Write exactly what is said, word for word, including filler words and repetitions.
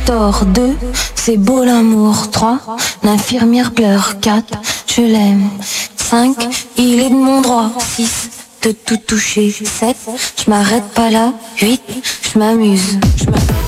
tort. Deux, c'est beau l'amour. Trois, l'infirmière pleure. Quatre, je l'aime. Cinq, il est de mon droit. Six, de tout toucher. Sept, je m'arrête pas là. Huit, je m'amuse.